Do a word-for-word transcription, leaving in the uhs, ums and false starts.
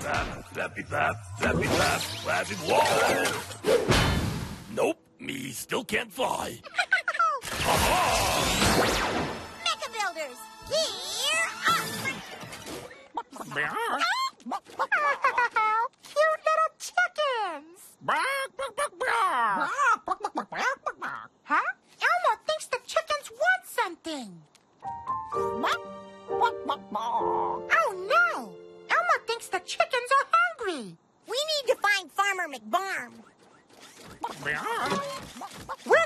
Flappy flap, flappy flap, flappy whoa! Nope, me still can't fly. Mecha Builders, gear up! Cute little chickens! Huh? Elmo thinks the chickens want something. Oh no! Elmo thinks the chickens are hungry. We need to find Farmer McBarn. We're